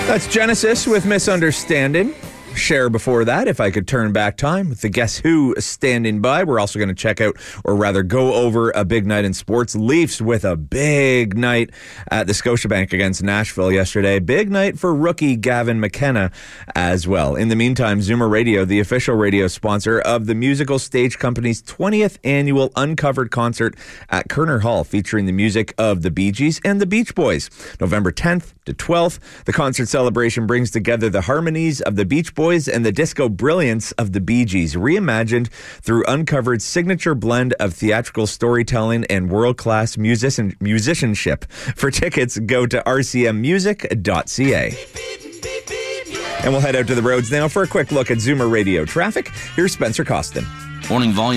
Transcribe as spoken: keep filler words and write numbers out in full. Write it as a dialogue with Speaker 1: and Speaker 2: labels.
Speaker 1: That's Genesis with Misunderstanding. Share before that, If I Could Turn Back Time, with the Guess Who standing by. We're also going to check out, or rather go over, a big night in sports. Leafs with a big night at the Scotiabank against Nashville yesterday. Big night for rookie Gavin McKenna as well. In the meantime, Zoomer Radio, the official radio sponsor of the musical stage company's twentieth annual Uncovered concert at Kerner Hall, featuring the music of the Bee Gees and the Beach Boys. November tenth to twelfth, the concert celebration brings together the harmonies of the Beach Boys and the disco brilliance of the Bee Gees, reimagined through Uncovered's signature blend of theatrical storytelling and world-class musician- musicianship. For tickets, go to r c m music dot c a. And we'll head out to the roads now for a quick look at Zoomer Radio traffic. Here's Spencer Costin.
Speaker 2: Morning volume.